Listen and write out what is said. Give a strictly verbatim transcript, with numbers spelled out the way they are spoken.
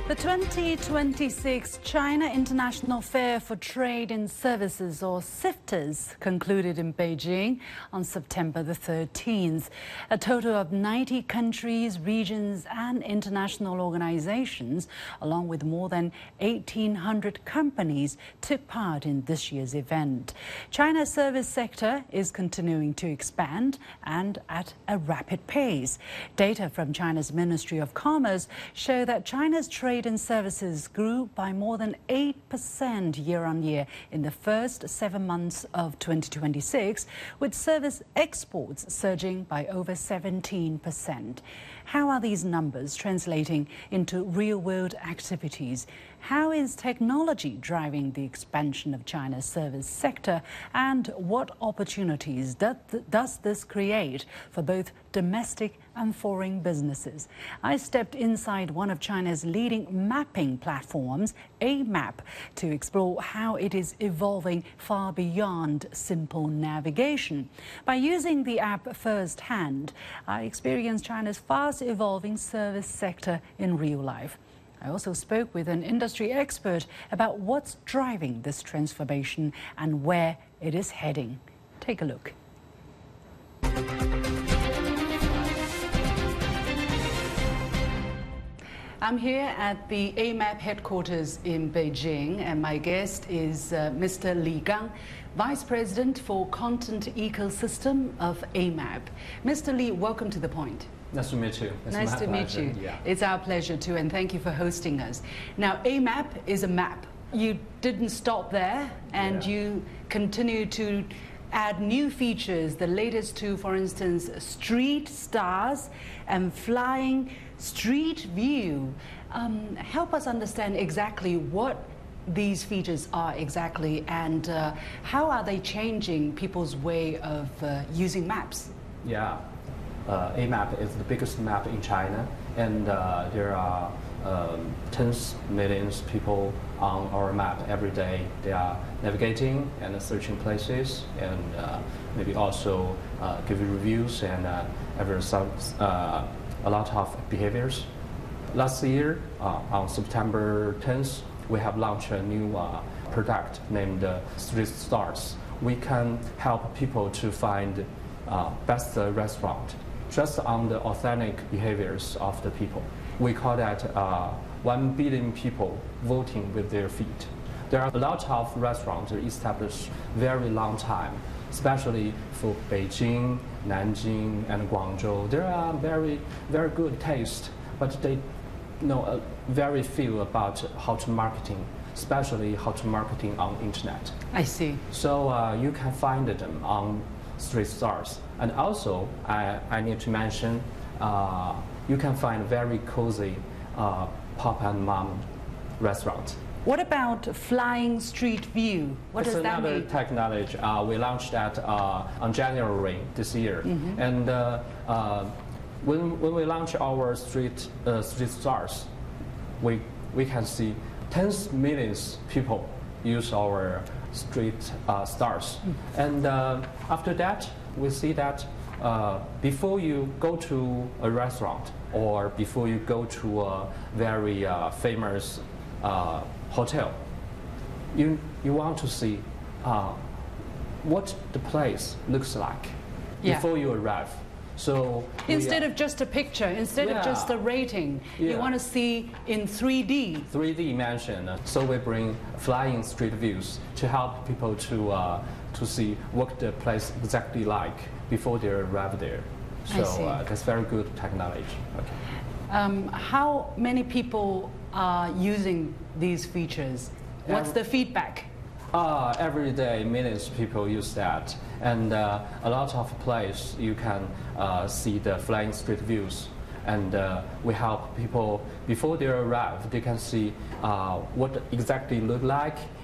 The twenty twenty-six China International Fair for Trade and Services, or CIFTAS, concluded in Beijing on September the thirteenth. A total of ninety countries, regions and international organizations, along with more than eighteen hundred companies, took part in this year's event. China's service sector is continuing to expand and at a rapid pace. Data from China's Ministry of Commerce show that China's trade and services grew by more than eight percent year on year in the first seven months of twenty twenty-six, with service exports surging by over seventeen percent. How are these numbers translating into real-world activities? How is technology driving the expansion of China's service sector? And what opportunities does this create for both domestic and foreign businesses? I stepped inside one of China's leading mapping platforms, A Map, to explore how it is evolving far beyond simple navigation. By using the app firsthand, I experienced China's fast evolving service sector in real life. I also spoke with an industry expert about what's driving this transformation and where it is heading. Take a look. I'm here at the A Map headquarters in Beijing, and my guest is uh, Mister Li Gang, Vice President for Content Ecosystem of A Map. Mister Li, welcome to The Point. Nice to meet you. It's nice to meet you. Yeah. It's our pleasure too, and thank you for hosting us. Now, A Map is a map. You didn't stop there, and yeah. you continue to add new features, the latest two, for instance, Street Stars and Flying Street View. Um, help us understand exactly what these features are exactly, and uh, how are they changing people's way of uh, using maps? Yeah. Uh, A Map is the biggest map in China, and uh, there are um, tens of millions of people on our map every day. They are navigating and searching places, and uh, maybe also uh, giving reviews and uh, ever some uh, a lot of behaviors. Last year, uh, on September tenth, we have launched a new uh, product named uh, Street Stars. We can help people to find uh, best uh, restaurant just on the authentic behaviors of the people. We call that uh, one billion people voting with their feet. There are a lot of restaurants established very long time, especially for Beijing, Nanjing, and Guangzhou. There are very, very good taste, but they know uh, very few about how to marketing, especially how to marketing on internet. I see. So uh, you can find them on Street Stars. And also, I, I need to mention, uh, you can find very cozy uh, Pop and Mom restaurant. What about Flying Street View? What it's does that another mean? technology. Uh, we launched that uh, on January this year. Mm-hmm. And uh, uh, when, when we launch our Street, uh, street Stars, we, we can see tens of millions of people use our Street uh, Stars. Mm-hmm. And uh, after that, we see that uh, before you go to a restaurant or before you go to a very uh, famous uh, hotel, you, you want to see uh, what the place looks like yeah. before you arrive. So instead of just a picture, instead yeah. of just a rating, yeah. you want to see in three D. three D dimension. So we bring flying street views to help people to uh, to see what the place exactly like before they arrive there. So uh, that's very good technology. Okay. Um, how many people are using these features? What's Every, the feedback? Uh, every day, millions of people use that. And uh, a lot of places you can uh, see the flying street views. And uh, we help people, before they arrive, they can see uh, what exactly look like